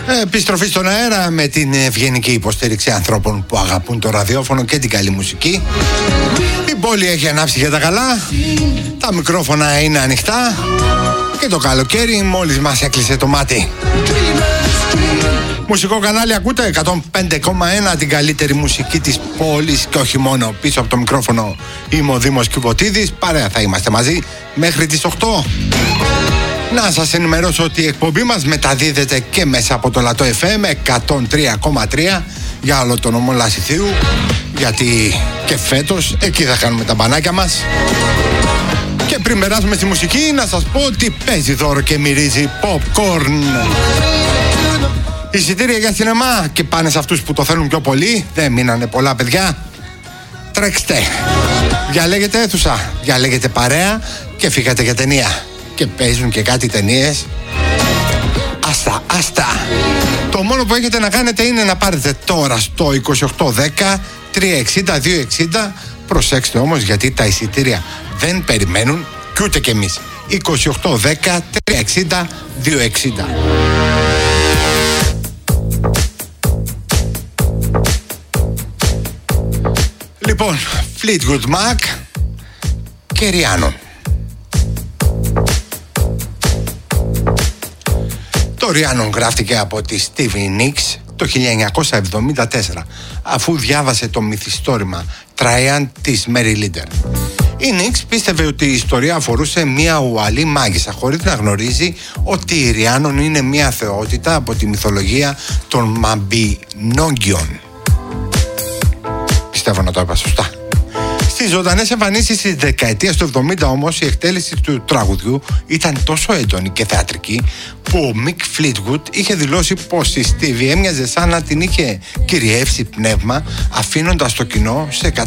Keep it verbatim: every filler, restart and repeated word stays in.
Επιστροφή στον αέρα με την ευγενική υποστήριξη ανθρώπων που αγαπούν το ραδιόφωνο και την καλή μουσική. Η πόλη έχει ανάψει για τα καλά, τα μικρόφωνα είναι ανοιχτά και το καλοκαίρι μόλις μας έκλεισε το μάτι. Μουσικό κανάλι ακούτε, εκατόν πέντε κόμμα ένα, την καλύτερη μουσική της πόλης και όχι μόνο. Πίσω από το μικρόφωνο είμαι ο Δήμος Κιβωτίδης, παρέα θα είμαστε μαζί μέχρι τις οκτώ. Να σας ενημερώσω ότι η εκπομπή μας μεταδίδεται και μέσα από το Λατό εφ εμ εκατόν τρία κόμμα τρία για όλο τον νομό Λασιθίου, γιατί και φέτος εκεί θα κάνουμε τα μπανάκια μας. Και πριν περάσουμε στη μουσική, να σας πω ότι παίζει δώρο και μυρίζει popcorn. Εισιτήρια για σινεμά και πάνε σε αυτούς που το θέλουν πιο πολύ. Δεν μείνανε πολλά, παιδιά. Τρέξτε. Διαλέγετε αίθουσα, διαλέγετε παρέα και φύγατε για ταινία. Και παίζουν και κάτι ταινίες. Άστα, άστα. Το μόνο που έχετε να κάνετε είναι να πάρετε τώρα στο είκοσι οκτώ δέκα τριακόσια εξήντα διακόσια εξήντα. Προσέξτε όμως, γιατί τα εισιτήρια δεν περιμένουν και ούτε κι εμείς. είκοσι οκτώ δέκα τριακόσια εξήντα διακόσια εξήντα. Λοιπόν, Fleetwood Mac και Rihanna. Το Rihanna γράφτηκε από τη Stevie Nicks το χίλια εννιακόσια εβδομήντα τέσσερα, αφού διάβασε το μυθιστόρημα Triad της Mary Linder. Η Nicks πίστευε ότι η ιστορία αφορούσε μια ουαλή μάγισσα, χωρίς να γνωρίζει ότι η Rihanna είναι μια θεότητα από τη μυθολογία των Μαμπινόγκιων. Πιστεύω να το είπα σωστά. Στις ζωντανές εμφανίσεις της δεκαετίας του εβδομήντα όμως, η εκτέλεση του τραγουδιού ήταν τόσο έντονη και θεατρική που ο Mick Fleetwood είχε δηλώσει πως η Stevie έμοιαζε σαν να την είχε κυριεύσει πνεύμα, αφήνοντας το κοινό σε